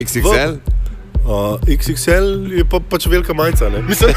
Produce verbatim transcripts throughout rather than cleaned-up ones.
X X L? Uh, X X L je pa, pač velika majica, ne? Mislim...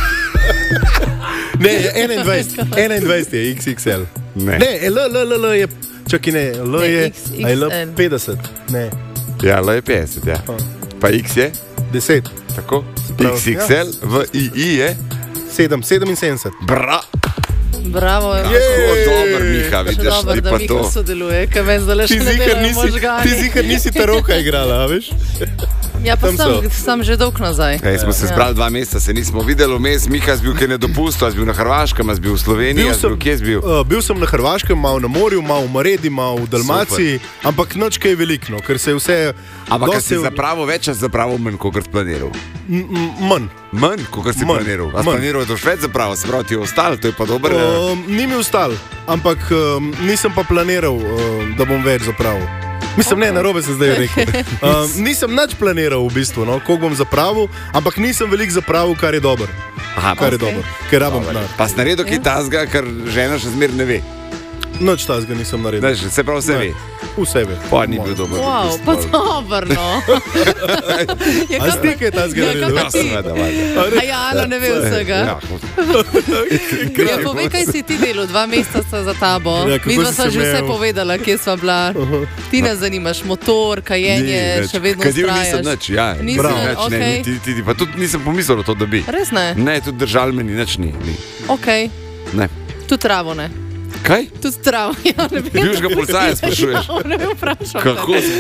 ne, enaindvajset, enaindvajset je X X L. Ne. Ne, L, L, L, L je... Čakaj, ne, L Ne, je... X X L. A je L petdeset? Ne. Ja, L je petdeset, ja. Pa X je? deset. Tako? prav, X X L v I I je? sedem, sedeminsedemdeset. Bra! Bravo, je. Kako dober, Miha, Še vidiš, dobro, ti da pa Miha to. sodeluje, ker meni zdaj Ti še ne zihar delajo nisi, možgani. ti zihar nisi taroka igrala, a veš? Ja, pa Tam sem, so. sem že dolg nazaj. Ej, smo se Ja. zbrali dva meseca, se nismo videli vmes. Miha si bil kaj nedopustno, si bil na Hrvaškem, si bil v Sloveniji, Bil si bil sem- kje si bil? Uh, bil sem na Hrvaškem, malo na morju, malo v Maredi, malo v Dalmaciji, ampak nič kaj veliko, ker se je vse... Ampak dosti si je- zapravo več, a si zapravo manj, kot si planiral? M- m- Manj. Manj, kot si Manj, planiral. A si manj. planiral, da boš več zapravo, se pravi, ti je ostal, to je pa dober. Uh, Um, ni mi ustal, ampak um, nisem pa planiral, um, da bom več zapravil. Mislim, okay. ne, narobe se zdaj rekel. Um, nisem nič planiral v bistvu, no, koliko bom zapravil, ampak nisem veliko zapravil, kar je dobro. Aha, Kar je Ok. dobro, ker rabim Dobar. denar. Pa si naredil kaj tazga, ker žena še zmer ne ve. Nič tazga nisem naredil. Znaš, se pravi, vse Ne. ve. Vse ve. Pa ni bil dober. Wow, dopust, pa pol. dobro, no. Je A si ti kaj tazga Ja, naredil? kako Ja, ti? seveda, valjda. A ja, Ana ne ve vsega. Ja, Ja, povej, kaj si ti delal, dva meseca sta za tabo. Ja, kako Mi dva si sva se že vse imel? povedala, kje sva bila. Ti nas zanimaš, motor, kajenje, še vedno Kadil ustrajaš. nisem nič, ja. Nisi Prav, nič, nič, ne, okej. niti, niti, pa tudi nisem pomislil, da to dobi. Res ne? Ne, tudi držal meni, nič ni. ni. Ok, Ne. tudi travo ne. Kaj? Tudi travo, ja ne vem. Bivšega policaja sprašuješ? Ja, ne vem, vprašam. Kako si?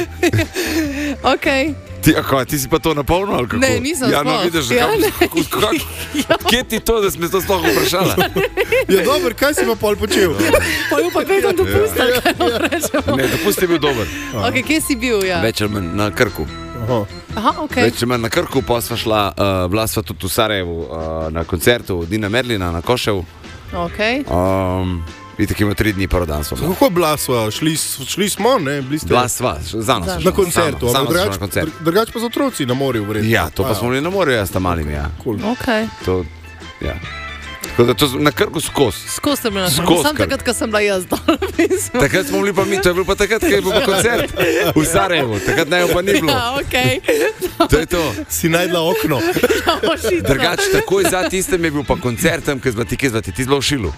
Ok, Ti, ako, ti si pa to napolnil ali kako? Ne, nisem Ja, no, sploh. vidiš, Ja, kako, ne. kako, kako, kje ti to, da si me to sploh vprašala? Ja, dobro, kaj si pa pol počel? pa jo pa vedno dopustil, kaj vam rečemo. Ne, dopust je bil dober. Ok, kje si bil, ja? Več ali manj na Krku. Aha. Aha, ok. Več ali manj na Krku, pa sva šla, uh, bila sva tudi v Sarajevu uh, na koncertu Dina Merlina na Košev. Ok. Um, Vidite, ima tri dni, prvi dan smo. bili. Kako bila sva? Šli, šli smo, ne? Bili ste Bila sva, za nas. Za na koncertu, Sama, sama ampak sva šla drugače na koncert. drugač pa z otroci na morju, verjetno. Ja, to pa smo bili na morju, jaz tam malim, ja. Cool. Ok. To, ja. Tako da to z- na Krku skozi. Skozi ste bili na Skozi koncu. Sam kar. takrat, ko sem bila jaz dol. mislim. Takrat smo bili pa mi, to je bil pa takrat, ko je bil pa koncert v Sarajevu. Takrat naj pa ni bilo. Ja, ok. To je to. Si najdla okno. Ja, očitno. Drugač, takoj za tistem je bil pa koncert tam, ki zvati, ki zvati, ti zelo v Šilu.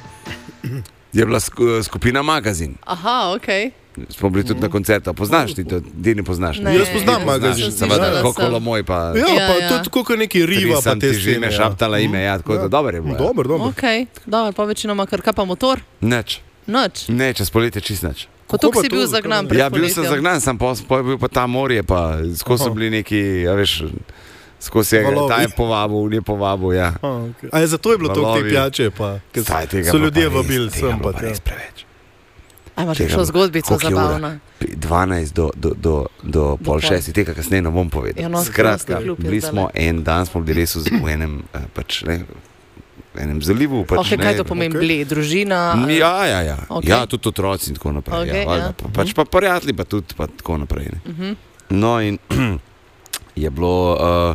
Je bila sk- skupina Magazin. Aha, ok. Smo bili tudi na koncertu. Poznaš ti to? Ti ne poznaš? Ne. Jaz poznam Ti Magazin. poznaš, Seveda, Slišala kako sem. moj pa. Ja, Ja, pa ja. tudi kot neki riva, pa Sem te ti že ime scene, ja. šaptala ime, ja, tako da dobro je bilo. ja. Dober, dober. Ok, dobro, pa večinoma kar kaj pa motor? Nič. Noč. Ne, čez poletje čist nič. Pa Kako tukaj pa si to? bil zagnan pred Ja, bil sem poletjem. zagnan, sem pa, pa je bil pa ta morje, pa skozi so Aha. bili neki, ja veš, skozi je Valovi. ta je povabil, ni povabil, ja. A, okay. A je zato je bilo to te Valovi. pijače, pa ker Saj, tega so bilo ljudje pa res- vabili tega sem bilo pa pa res tja. preveč. A imaš Tega kakšno bilo- zgodbico koliko je ura? zabavno? dvanajst do, do, do, do pol pol. šestih, tega kasneje ne bom povedal. Ja, no, Skratka, Slovenski klub je bili zdajle. smo en dan, smo bili res v v enem, eh, pač, ne, v enem zalivu. Pač, Ok, kaj ne, to pomeni? ok. Bled, družina? Ja, ja, ja. Ok. ja, tudi otroci in tako naprej. Ok, ja, valjda, ja. pa, pač pa prijatelji, pa tudi pa tako naprej. Ne. Mhm. No, in je bilo uh,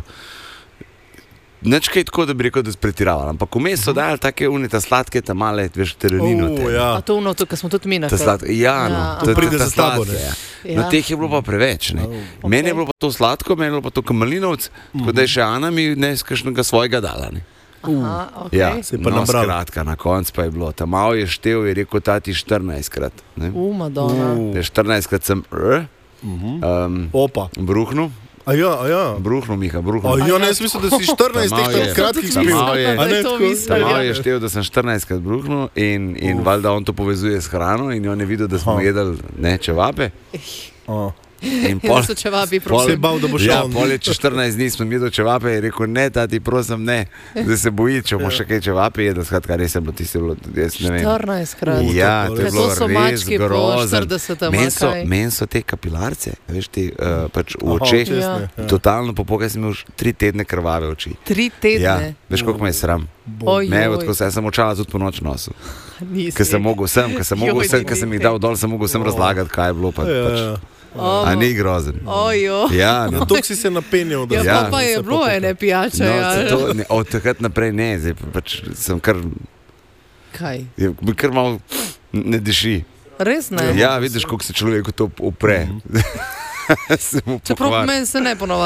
nič kaj tako, da bi rekel, da so pretiravali. Ampak vmes so dali take unite sladke, ta male, veš, terenino. O, ja. A to uno, to, kar smo tudi mi na Ta sladke, ja, no, Ja. to, To to, pride ta za tabo, sladke, ne? ja. Ja. No, teh je bilo pa preveč. Ne. Oh. Meni je Ok. bilo pa to sladko, meni je bilo pa to kamalinovc, tako da je še Ana mi ne iz kakšnega svojega dala. Ne. Aha, ok. Ja, Se je pa no, nabral. skratka, na koncu pa je bilo. Ta malo je štev, je rekel tati štirinajstkrat. Ne. U, Madonna. U. Je štirinajstkrat sem r, um, Opa. bruhnil, A ja, a ja. bruhnil, Miha, A bruhnil. ja, ne, jaz mislim, da si štirinajst Tam teh malo je. tam kratkih Tam spil. malo je. A ne, To tako? mislim. Ta Ja. malo je štev, da sem štirinajstkrat bruhnil in, in valjda on to povezuje s hrano in on je videl, da smo Aha. jedli ne, čevape. A. In Ja, pol, so čevabi, Se je prosim. bal, da bo ja, šel. pol je čez štirinajst dni smo jedli čevape in rekel, ne, tati, prosim, ne, da se boji, če bomo še kaj čevape jedli, skratka, res je bilo tisto, bilo, jaz ne vem. štirinajstkrat. Ja, to to je je to bilo so res mački po grozno. štiridesetem, Meni so, kaj? men so te kapilarce, veš, ti, uh, pač v Aha, očeh, čestne, ja. totalno popokaj sem imel š- tri tedne krvave oči. Tri Ja, tedne. veš, koliko me je sram. Oj, Ne, oj, tako se jaz sem očala tudi po noč nosil. nisi. Ker sem mogel sem, ker sem mogel Joj, sem, ker sem jih dal dol, sem mogel sem razlagati, kaj je bilo. Pa, Ja, pač, ja. O, a ni grozen. Ojo. Ja, no. Tok si se napenjal, da Ja, Ja. pa, pa je se bilo popukal. ene pijače. No, ja. se to, ne, od takrat naprej ne, zdaj pa pač sem kar, Kaj? je, mi kar malo ne diši. Res ne? Ja, vidiš, koliko se človeku to upre. se mu Čeprav pokvari. meni se ne ponovadi.